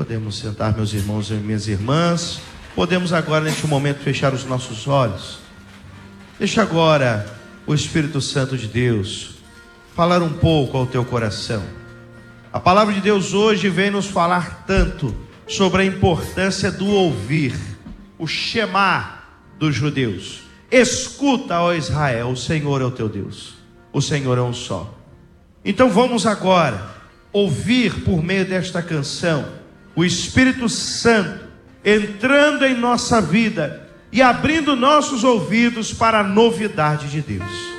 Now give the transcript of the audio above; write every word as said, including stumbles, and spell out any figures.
Podemos sentar, meus irmãos e minhas irmãs. Podemos agora, neste momento, fechar os nossos olhos. Deixa agora o Espírito Santo de Deus falar um pouco ao teu coração. A palavra de Deus hoje vem nos falar tanto sobre a importância do ouvir, o Shema dos judeus. Escuta, ó Israel, o Senhor é o teu Deus, o Senhor é um só. Então vamos agora ouvir por meio desta canção o Espírito Santo entrando em nossa vida e abrindo nossos ouvidos para a novidade de Deus.